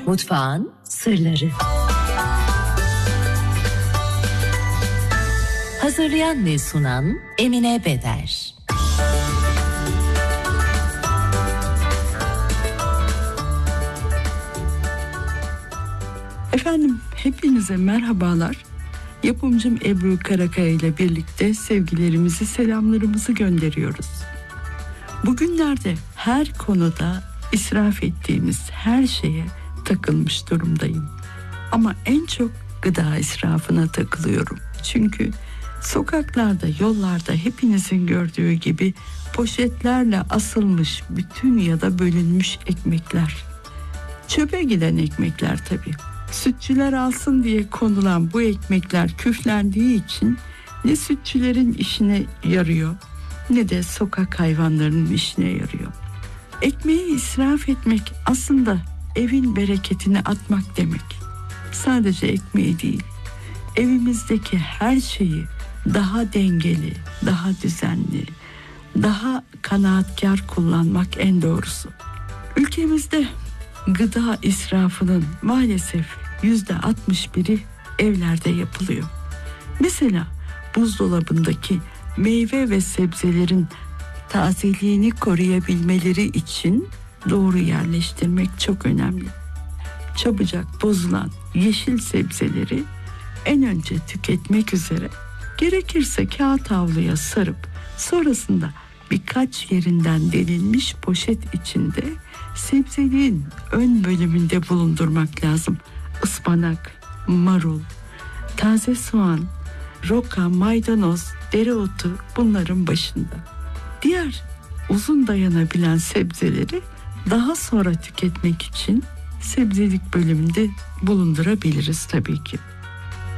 Mutfağın sırları. Hazırlayan ve sunan Emine Beder. Efendim, hepinize merhabalar. Yapımcım Ebru Karakaya ile birlikte sevgilerimizi, selamlarımızı gönderiyoruz. Bugünlerde her konuda israf ettiğimiz her şeye takılmış durumdayım. Ama en çok gıda israfına takılıyorum. Çünkü sokaklarda, yollarda hepinizin gördüğü gibi poşetlerle asılmış bütün ya da bölünmüş ekmekler. Çöpe giden ekmekler tabii. Sütçüler alsın diye konulan bu ekmekler küflendiği için ne sütçülerin işine yarıyor ne de sokak hayvanlarının işine yarıyor. Ekmeği israf etmek aslında evin bereketini atmak demek. Sadece ekmeği değil, evimizdeki her şeyi daha dengeli, daha düzenli, daha kanaatkar kullanmak en doğrusu. Ülkemizde gıda israfının maalesef %61'i evlerde yapılıyor. Mesela buzdolabındaki meyve ve sebzelerin tazeliğini koruyabilmeleri için doğru yerleştirmek çok önemli. Çabucak bozulan yeşil sebzeleri en önce tüketmek üzere, gerekirse kağıt havluya sarıp sonrasında birkaç yerinden delinmiş poşet içinde sebzeliğin ön bölümünde bulundurmak lazım. Ispanak, marul, taze soğan, roka, maydanoz, dereotu bunların başında. Diğer uzun dayanabilen sebzeleri daha sonra tüketmek için sebzelik bölümünde bulundurabiliriz tabii ki.